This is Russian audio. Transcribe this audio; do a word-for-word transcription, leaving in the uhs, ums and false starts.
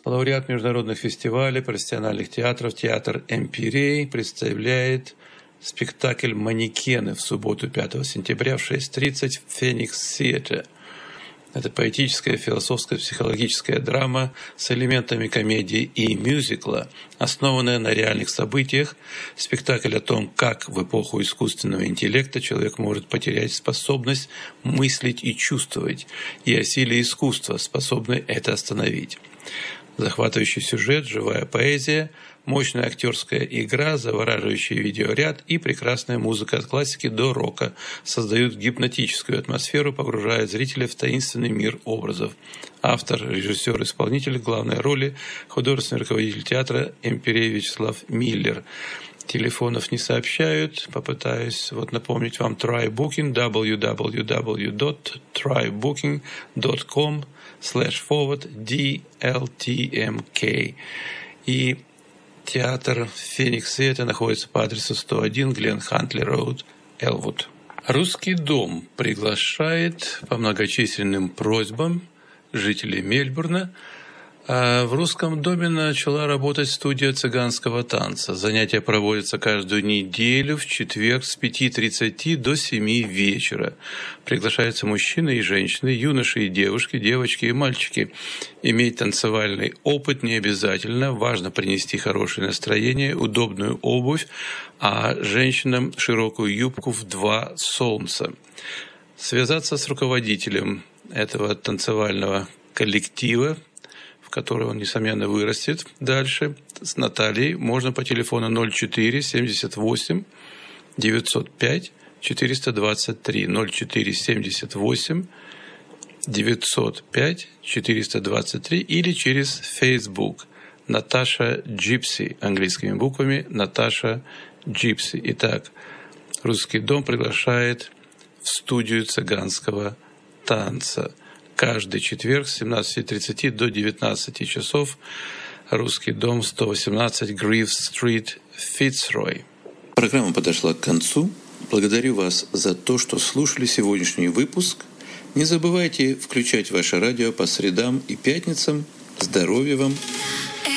Лауреат международных фестивалей, профессиональных театров, театр «Эмпирей» представляет спектакль «Манекены» в субботу пятого сентября в шесть тридцать в Феникс Theatre. Это поэтическая, философская, психологическая драма с элементами комедии и мюзикла, основанная на реальных событиях. Спектакль о том, как в эпоху искусственного интеллекта человек может потерять способность мыслить и чувствовать, и о силе искусства, способной это остановить. Захватывающий сюжет, живая поэзия, мощная актерская игра, завораживающий видеоряд и прекрасная музыка от классики до рока создают гипнотическую атмосферу, погружая зрителя в таинственный мир образов. Автор, режиссер, исполнитель главной роли, художественный руководитель театра «Эмпирей» Вячеслав Миллер. Телефонов не сообщают, попытаюсь вот напомнить вам TryBooking, дабл ю дабл ю дабл ю точка трайбукинг точка ком слэш форвард ди эл ти эм кей. И театр «Феникс Theatre» находится по адресу сто один Глен Хантли Роуд, Элвуд. Русский дом приглашает по многочисленным просьбам жителей Мельбурна. В Русском доме начала работать студия цыганского танца. Занятия проводятся каждую неделю в четверг с пяти тридцати до семи вечера. Приглашаются мужчины и женщины, юноши и девушки, девочки и мальчики. Иметь танцевальный опыт не обязательно. Важно принести хорошее настроение, удобную обувь, а женщинам широкую юбку в два солнца. Связаться с руководителем этого танцевального коллектива, в который он, несомненно, вырастет дальше, с Натальей, можно по телефону ноль четыре семьдесят восемь девятьсот пять четыреста двадцать три, ноль четыре семьдесят восемь девятьсот пять четыреста двадцать три или через Facebook Наташа Джипси, английскими буквами Наташа Джипси. Итак, Русский дом приглашает в студию цыганского танца. Каждый четверг с семнадцати тридцати до девятнадцати часов. Русский дом, сто восемнадцать Грив-стрит, Фицрой. Программа подошла к концу. Благодарю вас за то, что слушали сегодняшний выпуск. Не забывайте включать ваше радио по средам и пятницам. Здоровья вам!